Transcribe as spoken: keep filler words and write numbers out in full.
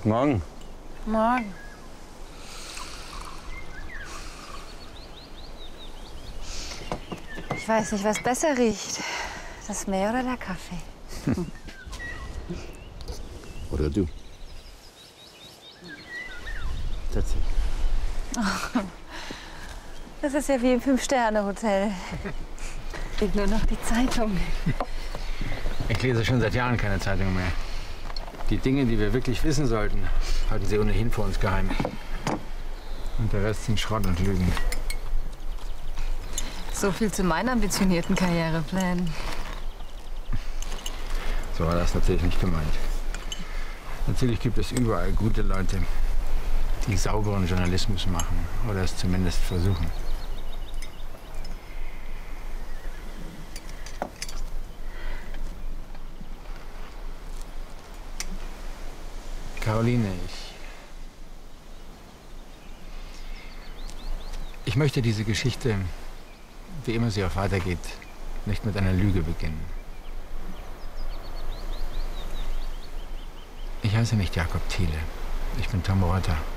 Morgen. Morgen. Ich weiß nicht, was besser riecht. Das Meer oder der Kaffee? Oder du. Setz dich. Oh, das ist ja wie im Fünf-Sterne-Hotel. Fehlt nur noch die Zeitung. Ich lese schon seit Jahren keine Zeitung mehr. Die Dinge, die wir wirklich wissen sollten, halten sie ohnehin vor uns geheim. Und der Rest sind Schrott und Lügen. So viel zu meinen ambitionierten Karriereplänen. So war das natürlich nicht gemeint. Natürlich gibt es überall gute Leute, die sauberen Journalismus machen oder es zumindest versuchen. Caroline, ich... Ich möchte diese Geschichte, wie immer sie auch weitergeht, nicht mit einer Lüge beginnen. Ich heiße nicht Jakob Thiele. Ich bin Tom Reuter.